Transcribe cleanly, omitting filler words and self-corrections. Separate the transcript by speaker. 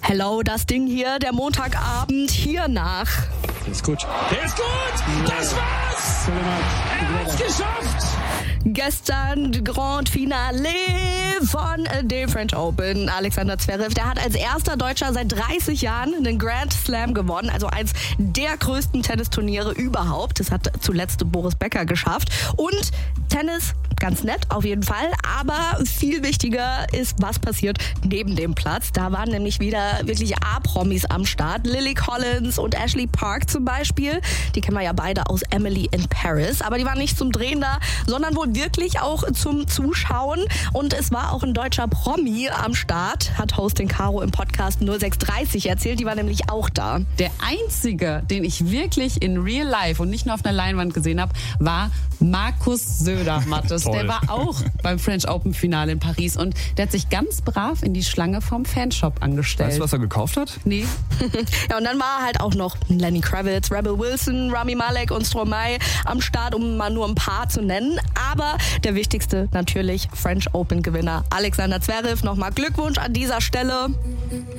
Speaker 1: Hello, das Ding hier, der Montagabend hier nach.
Speaker 2: Der ist gut. Das war's! Er hat's geschafft!
Speaker 1: Gestern Grand Finale von dem French Open. Alexander Zverev, der hat als erster Deutscher seit 30 Jahren einen Grand Slam gewonnen. Also eins der größten Tennisturniere überhaupt. Das hat zuletzt Boris Becker geschafft. Und Tennis, ganz nett auf jeden Fall. Aber viel wichtiger ist, was passiert neben dem Platz. Da waren nämlich wieder wirklich A-Promis am Start. Lily Collins und Ashley Park zum Beispiel. Die kennen wir ja beide aus Emily in Paris. Aber die waren nicht zum Drehen da, sondern wohl wirklich auch zum Zuschauen. Und es war auch ein deutscher Promi am Start, hat Hostin Caro im Podcast 0630 erzählt. Die war nämlich auch da.
Speaker 3: Der einzige, den ich wirklich in real life und nicht nur auf einer Leinwand gesehen habe, war Markus Söder, Mathis. Der war auch beim French Open Finale in Paris und der hat sich ganz brav in die Schlange vom Fanshop angestellt.
Speaker 2: Weißt du, was er gekauft hat?
Speaker 3: Nee.
Speaker 1: Ja, und dann war halt auch noch Lenny Kravitz, Rebel Wilson, Rami Malek und Stromae am Start, um mal nur ein paar zu nennen. Aber der wichtigste natürlich French Open Gewinner Alexander Zverev. Nochmal Glückwunsch an dieser Stelle.